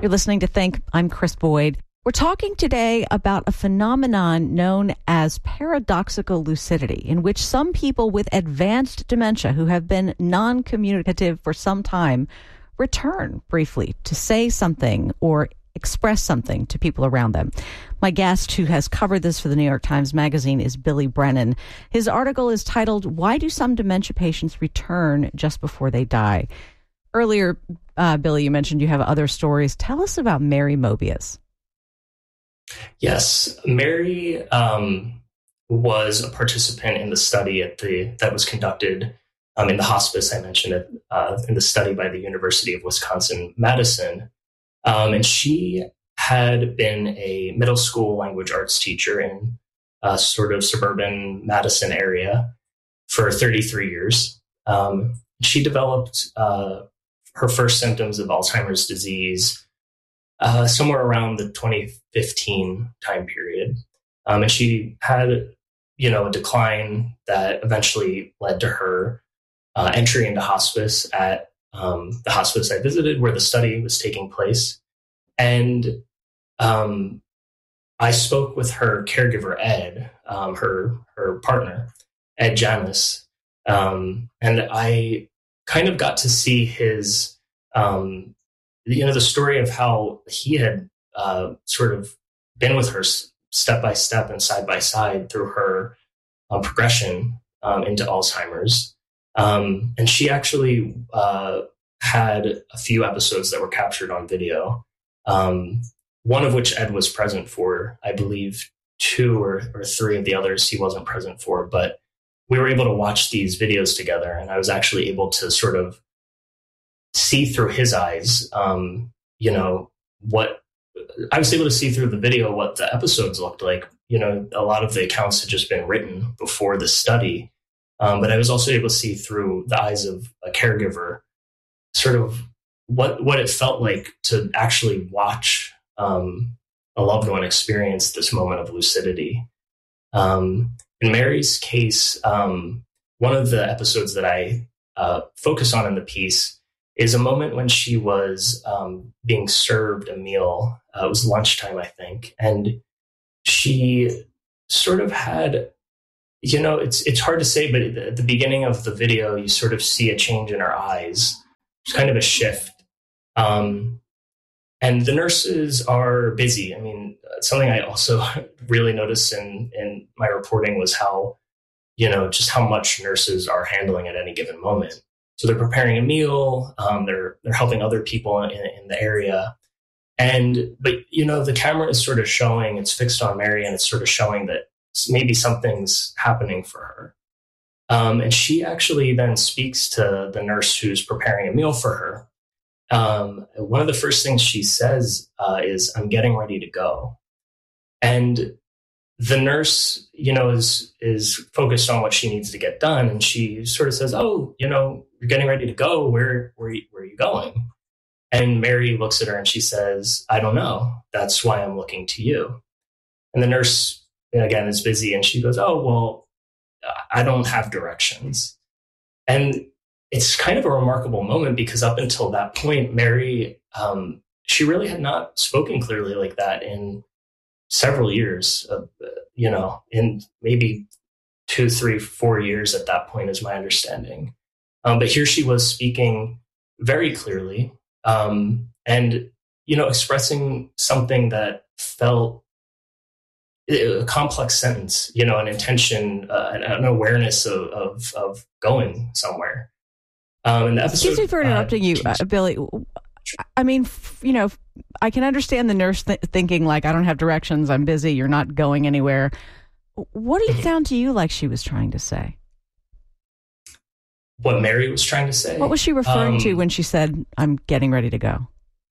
You're listening to Think. I'm Chris Boyd. We're talking today about a phenomenon known as paradoxical lucidity, in which some people with advanced dementia who have been non-communicative for some time return briefly to say something or express something to people around them. My guest, who has covered this for the New York Times Magazine, is Billy Brennan. His article is titled, "Why Do Some Dementia Patients Return Just Before They Die?" Earlier, Billy, you mentioned you have other stories. Tell us about Mary Mobius. Yes, Mary was a participant in the study that was conducted in the hospice I mentioned in the study by the University of Wisconsin-Madison. And she had been a middle school language arts teacher in a sort of suburban Madison area for 33 years. She developed her first symptoms of Alzheimer's disease somewhere around the 2015 time period. And she had, a decline that eventually led to her entry into hospice at the hospice I visited where the study was taking place. And I spoke with her caregiver, Ed, her partner, Ed Janus. And I kind of got to see his, the story of how he had sort of been with her step by step and side by side through her progression into Alzheimer's. And she actually had a few episodes that were captured on video, one of which Ed was present for. I believe 2 or 3 of the others he wasn't present for, but we were able to watch these videos together, and I was actually able to sort of see through his eyes, what I was able to see through the video, what the episodes looked like. A lot of the accounts had just been written before the study. But I was also able to see through the eyes of a caregiver sort of what it felt like to actually watch a loved one experience this moment of lucidity. In Mary's case, one of the episodes that I focus on in the piece is a moment when she was being served a meal. It was lunchtime, I think. And she sort of had, it's hard to say, but at the beginning of the video, you sort of see a change in her eyes. It's kind of a shift. And the nurses are busy. I mean, something I also really noticed in my reporting was how, just how much nurses are handling at any given moment. So they're preparing a meal. They're helping other people in the area. But the camera is sort of showing, it's fixed on Mary, and it's sort of showing that maybe something's happening for her. And she actually then speaks to the nurse who's preparing a meal for her. One of the first things she says is, "I'm getting ready to go." And the nurse, is focused on what she needs to get done. And she sort of says, "Oh, you're getting ready to go. Where are you going?" And Mary looks at her and she says, "I don't know. That's why I'm looking to you." And the nurse, again, is busy. And she goes, "Oh, well, I don't have directions." And it's kind of a remarkable moment because up until that point, Mary, she really had not spoken clearly like that in several years, in maybe 2, 3, 4 years at that point is my understanding. But here she was speaking very clearly and, expressing something that felt a complex sentence, an intention, an awareness of going somewhere. And the episode, excuse me for interrupting you, Billy. I mean, I can understand the nurse thinking like, "I don't have directions. I'm busy. You're not going anywhere." What did it sound to you like she was trying to say? What Mary was trying to say? What was she referring to when she said, "I'm getting ready to go"?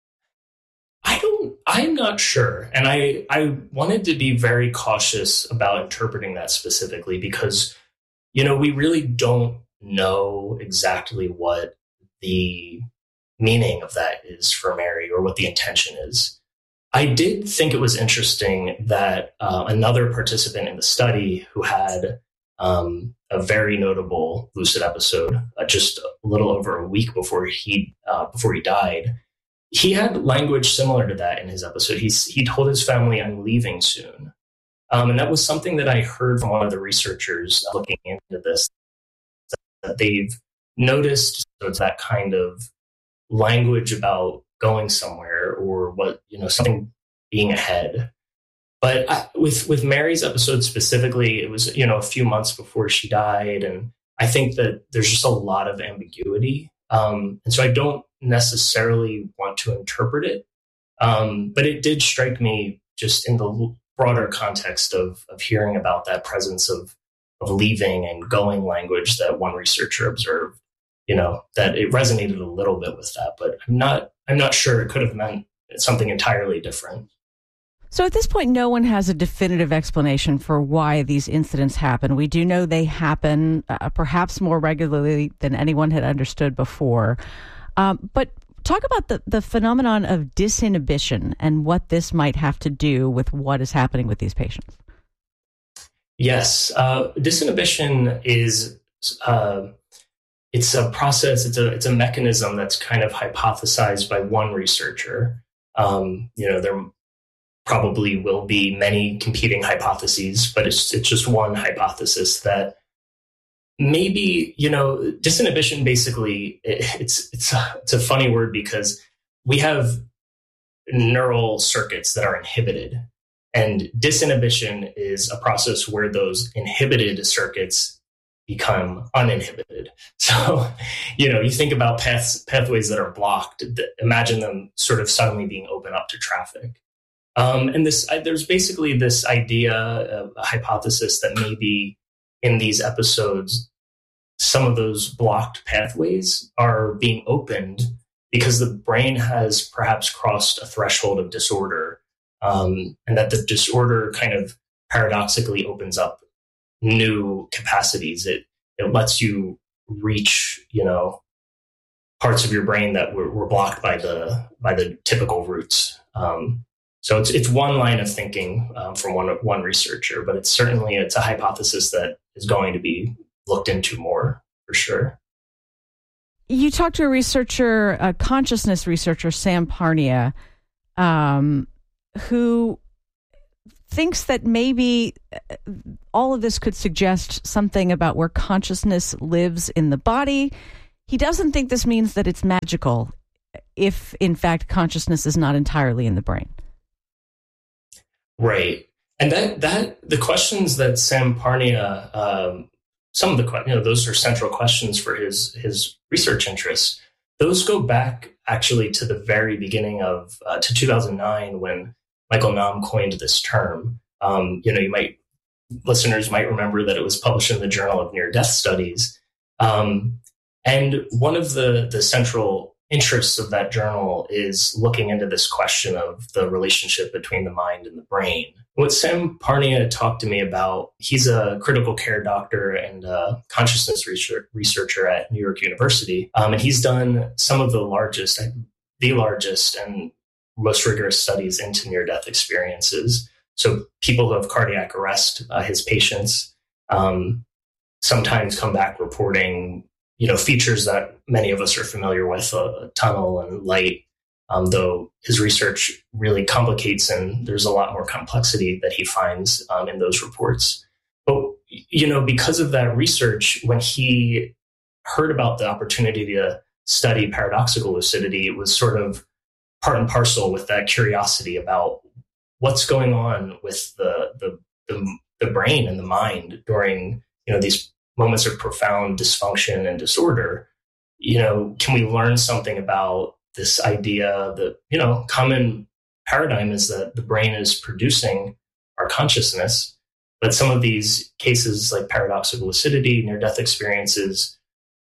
I'm not sure. And I wanted to be very cautious about interpreting that specifically because, we really don't know exactly what the meaning of that is for Mary or what the intention is. I did think it was interesting that another participant in the study who had a very notable lucid episode just a little over a week before he died, he had language similar to that in his episode. He told his family, "I'm leaving soon." And that was something that I heard from one of the researchers looking into this, that they've noticed. So it's that kind of language about going somewhere or something being ahead. But with Mary's episode specifically, it was, a few months before she died. And I think that there's just a lot of ambiguity. And so I don't necessarily want to interpret it. But it did strike me just in the broader context of hearing about that presence of leaving and going language that one researcher observed, that it resonated a little bit with that. But I'm not sure. It could have meant something entirely different. So at this point, no one has a definitive explanation for why these incidents happen. We do know they happen perhaps more regularly than anyone had understood before. But talk about the phenomenon of disinhibition and what this might have to do with what is happening with these patients. Yes. Disinhibition is it's a process. It's a mechanism that's kind of hypothesized by one researcher. There probably will be many competing hypotheses, but it's just one hypothesis that maybe, disinhibition basically, it's a funny word because we have neural circuits that are inhibited, and disinhibition is a process where those inhibited circuits become uninhibited. So, you think about pathways that are blocked, imagine them sort of suddenly being open up to traffic. And there's basically this idea, a hypothesis that maybe in these episodes, some of those blocked pathways are being opened because the brain has perhaps crossed a threshold of disorder, and that the disorder kind of paradoxically opens up new capacities. It lets you reach, parts of your brain that were blocked by the typical routes. So it's one line of thinking from one researcher, but it's a hypothesis that is going to be looked into more for sure. You talked to a consciousness researcher, Sam Parnia, who thinks that maybe all of this could suggest something about where consciousness lives in the body. He doesn't think this means that it's magical if, in fact, consciousness is not entirely in the brain. Right. And that the questions that Sam Parnia, some of the those are central questions for his research interests. Those go back actually to the very beginning of to 2009 when Michael Nahm coined this term. Listeners might remember that it was published in the Journal of Near-Death Studies. And one of the central interests of that journal is looking into this question of the relationship between the mind and the brain. What Sam Parnia talked to me about, he's a critical care doctor and a consciousness researcher at New York University. And he's done some of the largest and most rigorous studies into near-death experiences. So people who have cardiac arrest, his patients, sometimes come back reporting features that many of us are familiar with, a tunnel and light, though his research really complicates and there's a lot more complexity that he finds in those reports. But, because of that research, when he heard about the opportunity to study paradoxical lucidity, it was sort of part and parcel with that curiosity about what's going on with the brain and the mind during, these moments of profound dysfunction and disorder. Can we learn something about this idea that, common paradigm is that the brain is producing our consciousness, but some of these cases like paradoxical lucidity, near-death experiences,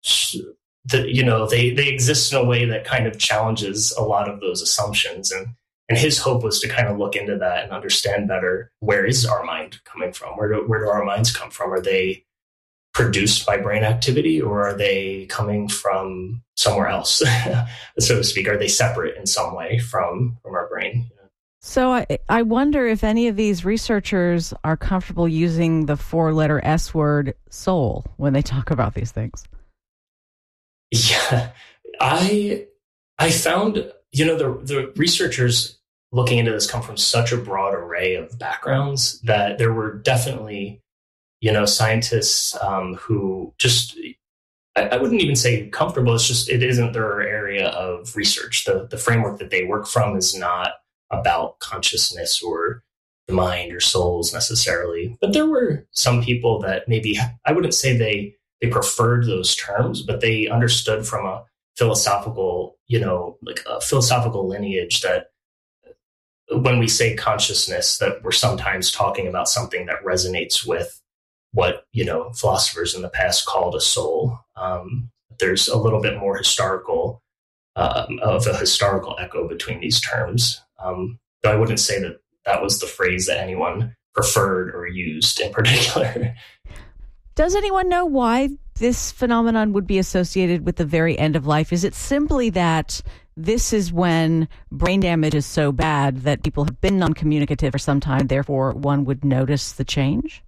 they exist in a way that kind of challenges a lot of those assumptions. And his hope was to kind of look into that and understand better, where is our mind coming from? Where do our minds come from? Are they produced by brain activity, or are they coming from somewhere else, so to speak? Are they separate in some way from our brain? So I wonder if any of these researchers are comfortable using the 4-letter S word, soul, when they talk about these things. Yeah, I found the researchers looking into this come from such a broad array of backgrounds that there were definitely, scientists who just, I wouldn't even say comfortable. It's just, it isn't their area of research. The framework that they work from is not about consciousness or the mind or souls necessarily. But there were some people that maybe, I wouldn't say they preferred those terms, but they understood from a philosophical, like a philosophical lineage that when we say consciousness, that we're sometimes talking about something that resonates with what, philosophers in the past called a soul. There's a little bit more historical, of a historical echo between these terms. Though I wouldn't say that was the phrase that anyone preferred or used in particular. Does anyone know why this phenomenon would be associated with the very end of life? Is it simply that this is when brain damage is so bad that people have been non-communicative for some time, therefore one would notice the change?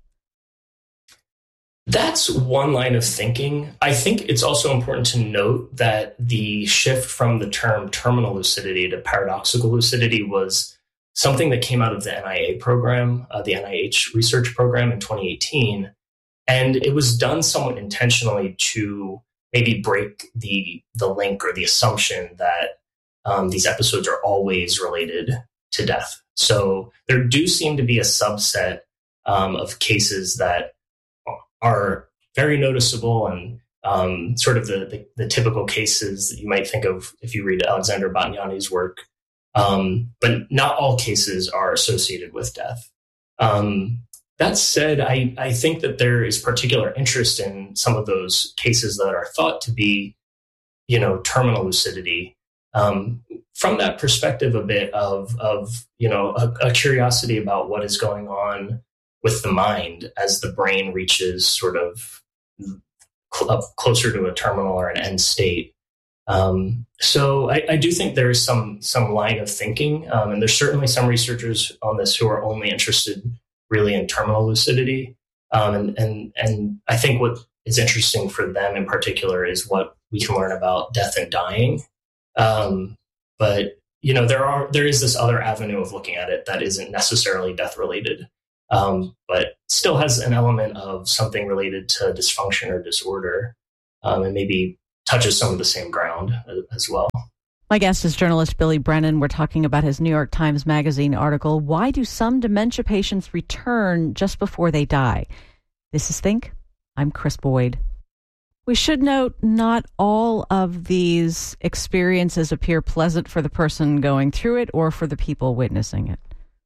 That's one line of thinking. I think it's also important to note that the shift from the term terminal lucidity to paradoxical lucidity was something that came out of the NIA program, the NIH research program in 2018. And it was done somewhat intentionally to maybe break the link or the assumption that these episodes are always related to death. So there do seem to be a subset of cases that are very noticeable and sort of the typical cases that you might think of if you read Alexander Batgnani's work. But not all cases are associated with death. That said, I think that there is particular interest in some of those cases that are thought to be, terminal lucidity. From that perspective, a bit of a curiosity about what is going on with the mind as the brain reaches sort of closer to a terminal or an end state. So I do think there is some line of thinking, and there's certainly some researchers on this who are only interested really in terminal lucidity. And I think what is interesting for them in particular is what we can learn about death and dying. But there is this other avenue of looking at it that isn't necessarily death related, but still has an element of something related to dysfunction or disorder, and maybe touches some of the same ground as well. My guest is journalist Billy Brennan. We're talking about his New York Times Magazine article, Why Do Some Dementia Patients Return Just Before They Die? This is Think. I'm Chris Boyd. We should note not all of these experiences appear pleasant for the person going through it or for the people witnessing it.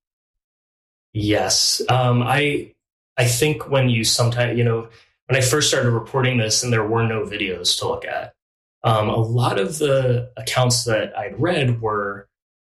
Yes. I think when you sometimes, when I first started reporting this and there were no videos to look at, a lot of the accounts that I'd read were,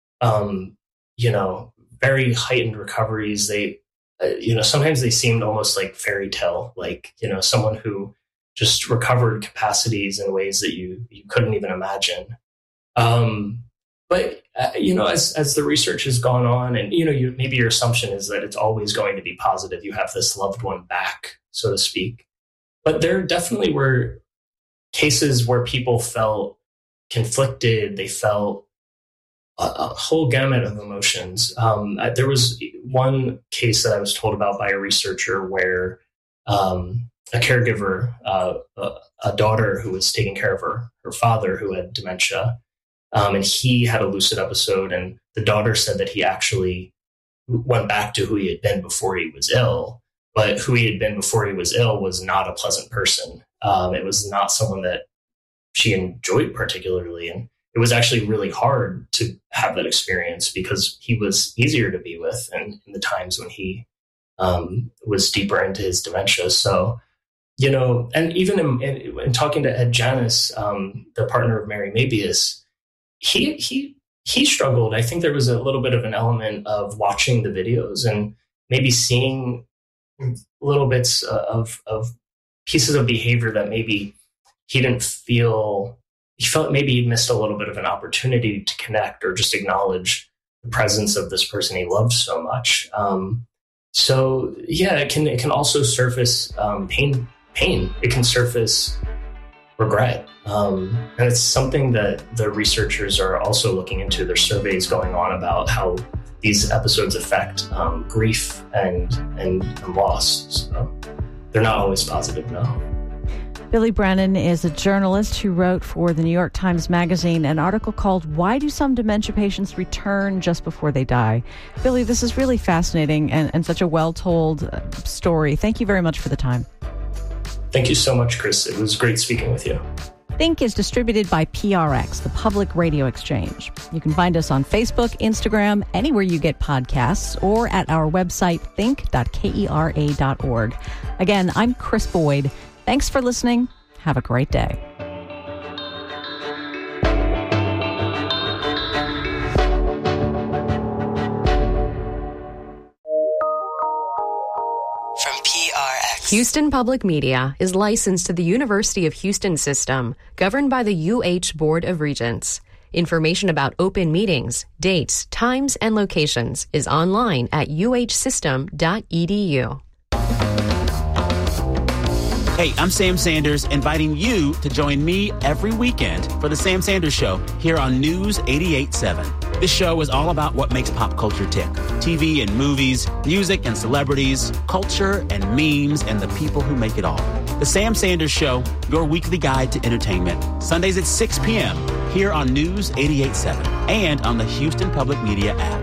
very heightened recoveries. They, sometimes they seemed almost like fairy tale, like, someone who just recovered capacities in ways that you couldn't even imagine. But as the research has gone on and, maybe your assumption is that it's always going to be positive. You have this loved one back, so to speak. But there definitely were cases where people felt conflicted. They felt a whole gamut of emotions. There was one case that I was told about by a researcher where a caregiver, a daughter who was taking care of her father who had dementia, and he had a lucid episode, and the daughter said that he actually went back to who he had been before he was ill. But who he had been before he was ill was not a pleasant person. It was not someone that she enjoyed particularly. And it was actually really hard to have that experience because he was easier to be with and in the times when he was deeper into his dementia. So, and even in talking to Ed Janis, the partner of Mary Mabius, he struggled. I think there was a little bit of an element of watching the videos and maybe seeing little bits of pieces of behavior that maybe he felt maybe he missed a little bit of an opportunity to connect or just acknowledge the presence of this person he loved so much. So yeah, it can also surface pain. It can surface regret. And it's something that the researchers are also looking into. There's surveys going on about how these episodes affect grief and loss. So they're not always positive, no. Billy Brennan is a journalist who wrote for the New York Times Magazine an article called "Why Do Some Dementia Patients Return Just Before They Die?" Billy, this is really fascinating and such a well-told story. Thank you very much for the time. Thank you so much, Chris. It was great speaking with you. Think is distributed by PRX, the Public Radio Exchange. You can find us on Facebook, Instagram, anywhere you get podcasts, or at our website, think.kera.org. Again, I'm Chris Boyd. Thanks for listening. Have a great day. From PRX. Houston Public Media is licensed to the University of Houston system, governed by the UH Board of Regents. Information about open meetings, dates, times, and locations is online at uhsystem.edu. Hey, I'm Sam Sanders, inviting you to join me every weekend for The Sam Sanders Show here on News 88.7. This show is all about what makes pop culture tick. TV and movies, music and celebrities, culture and memes, and the people who make it all. The Sam Sanders Show, your weekly guide to entertainment. Sundays at 6 p.m. here on News 88.7 and on the Houston Public Media app.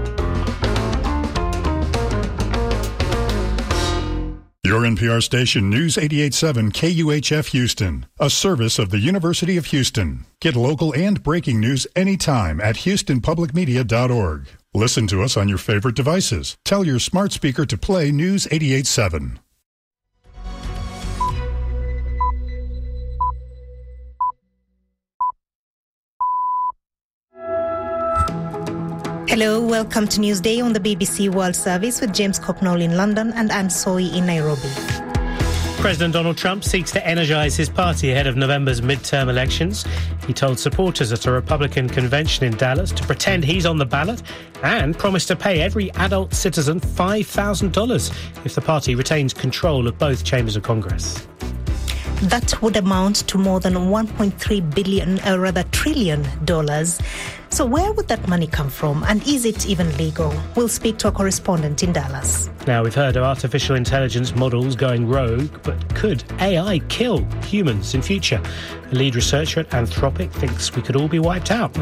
Your NPR station, News 88.7 KUHF Houston, a service of the University of Houston. Get local and breaking news anytime at houstonpublicmedia.org. Listen to us on your favorite devices. Tell your smart speaker to play News 88.7. Hello, welcome to Newsday on the BBC World Service with James Cocknall in London and Anne Soy in Nairobi. President Donald Trump seeks to energize his party ahead of November's midterm elections. He told supporters at a Republican convention in Dallas to pretend he's on the ballot and promised to pay every adult citizen $5,000 if the party retains control of both chambers of Congress. That would amount to more than $1.3 billion, or rather trillion dollars. So where would that money come from, and is it even legal? We'll speak to a correspondent in Dallas. Now, we've heard of artificial intelligence models going rogue, but could AI kill humans in future? A lead researcher at Anthropic thinks we could all be wiped out.